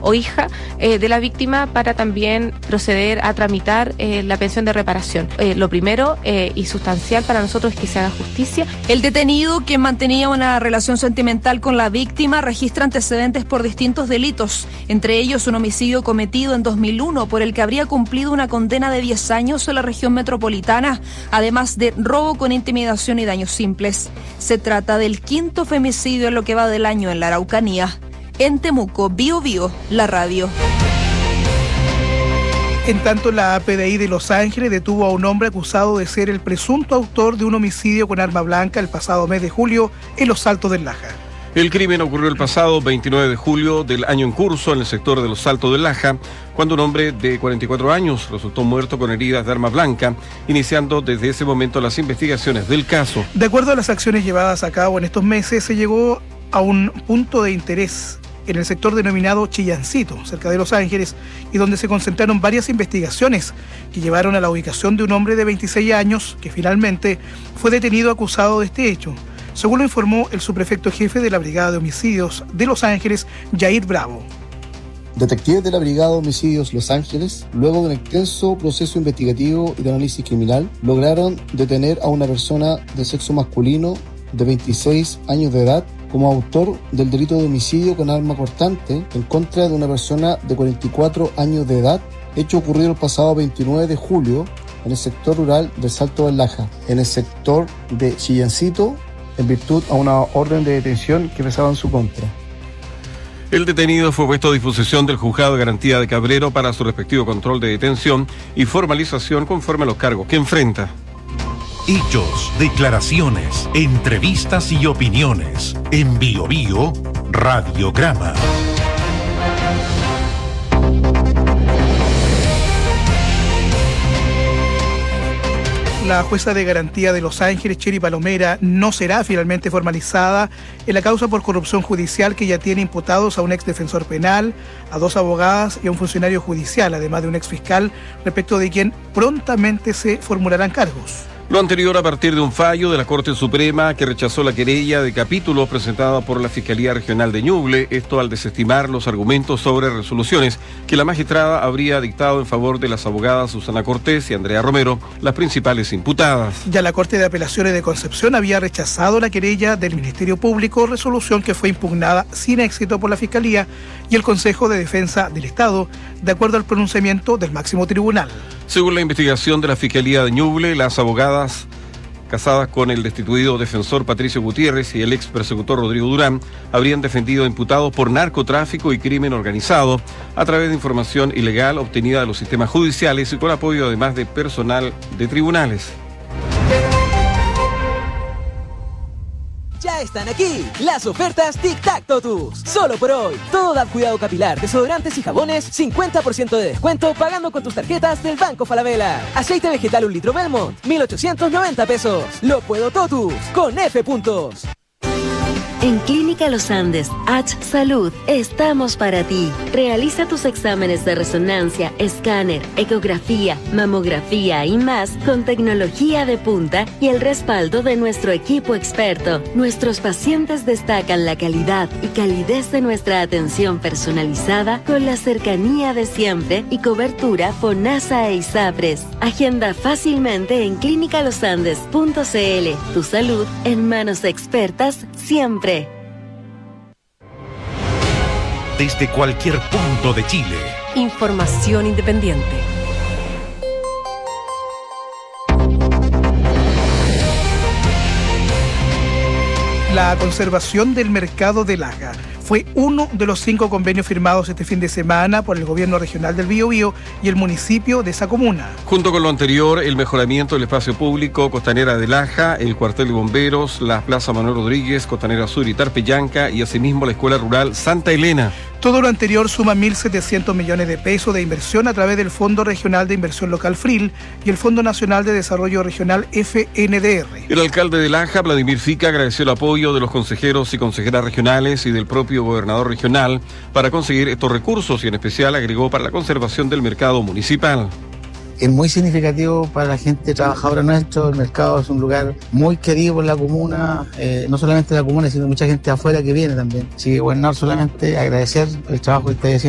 o hija de la víctima para también proceder a tramitar la pensión de reparación. Lo primero y sustancial para nosotros es que se haga justicia. El detenido, quien mantenía una relación sentimental con la víctima, registra antecedentes por distintos delitos, entre ellos un homicidio cometido en 2001 por el que habría cumplido una condena de 10 años en la región metropolitana, además de robo con intimidación y daños simples. Se trata del 5º femicidio en lo que va del año en la Araucanía. En Temuco, Bío Bío, la radio. En tanto, la PDI de Los Ángeles detuvo a un hombre acusado de ser el presunto autor de un homicidio con arma blanca el pasado mes de julio en Los Altos del Laja. El crimen ocurrió el pasado 29 de julio del año en curso en el sector de Los Altos del Laja, cuando un hombre de 44 años resultó muerto con heridas de arma blanca, iniciando desde ese momento las investigaciones del caso. De acuerdo a las acciones llevadas a cabo en estos meses, se llegó a un punto de interés en el sector denominado Chillancito, cerca de Los Ángeles, y donde se concentraron varias investigaciones que llevaron a la ubicación de un hombre de 26 años que finalmente fue detenido acusado de este hecho, según lo informó el subprefecto jefe de la Brigada de Homicidios de Los Ángeles, Jair Bravo. Detectives de la Brigada de Homicidios Los Ángeles, luego de un extenso proceso investigativo y de análisis criminal, lograron detener a una persona de sexo masculino de 26 años de edad como autor del delito de homicidio con arma cortante en contra de una persona de 44 años de edad, hecho ocurrido el pasado 29 de julio en el sector rural del Salto del Laja, en el sector de Chillancito, en virtud a una orden de detención que pesaba en su contra. El detenido fue puesto a disposición del Juzgado de Garantía de Cabrero para su respectivo control de detención y formalización conforme a los cargos que enfrenta. Hechos, declaraciones, entrevistas y opiniones. En Bío Bío, Radiograma. La jueza de garantía de Los Ángeles, Cheri Palomera, no será finalmente formalizada en la causa por corrupción judicial que ya tiene imputados a un ex defensor penal, a 2 abogadas y a un funcionario judicial, además de un ex fiscal, respecto de quien prontamente se formularán cargos. Lo anterior a partir de un fallo de la Corte Suprema que rechazó la querella de capítulos presentada por la Fiscalía Regional de Ñuble, esto al desestimar los argumentos sobre resoluciones que la magistrada habría dictado en favor de las abogadas Susana Cortés y Andrea Romero, las principales imputadas. Ya la Corte de Apelaciones de Concepción había rechazado la querella del Ministerio Público, resolución que fue impugnada sin éxito por la Fiscalía y el Consejo de Defensa del Estado, de acuerdo al pronunciamiento del máximo tribunal. Según la investigación de la Fiscalía de Ñuble, las abogadas casadas con el destituido defensor Patricio Gutiérrez y el ex persecutor Rodrigo Durán habrían defendido a imputados por narcotráfico y crimen organizado a través de información ilegal obtenida de los sistemas judiciales y con apoyo además de personal de tribunales. Ya están aquí las ofertas Tic Tac Totus. Solo por hoy. Todo Dab Cuidado Capilar, desodorantes y jabones, 50% de descuento pagando con tus tarjetas del Banco Falabella. Aceite vegetal 1 litro Belmont, 1.890 pesos. Lo puedo Totus, con F puntos. En Clínica Los Andes, H Salud, estamos para ti. Realiza tus exámenes de resonancia, escáner, ecografía, mamografía y más con tecnología de punta y el respaldo de nuestro equipo experto. Nuestros pacientes destacan la calidad y calidez de nuestra atención personalizada con la cercanía de siempre y cobertura FONASA e ISAPRES. Agenda fácilmente en clinicalosandes.cl. Tu salud en manos expertas siempre. Desde cualquier punto de Chile. Información independiente. La conservación del mercado de Laja fue uno de los 5 convenios firmados este fin de semana por el gobierno regional del Biobío y el municipio de esa comuna. Junto con lo anterior, el mejoramiento del espacio público, Costanera de Laja, el cuartel de bomberos, la Plaza Manuel Rodríguez, Costanera Sur y Tarpeyanca y asimismo la Escuela Rural Santa Elena. Todo lo anterior suma 1.700 millones de pesos de inversión a través del Fondo Regional de Inversión Local FRIL y el Fondo Nacional de Desarrollo Regional FNDR. El alcalde de Laja, Vladimir Fica, agradeció el apoyo de los consejeros y consejeras regionales y del propio gobernador regional para conseguir estos recursos y en especial agregó para la conservación del mercado municipal. Es muy significativo para la gente trabajadora nuestra. El mercado es un lugar muy querido por la comuna, no solamente la comuna, sino mucha gente de afuera que viene también. Así que bueno, solamente agradecer el trabajo que estáis haciendo.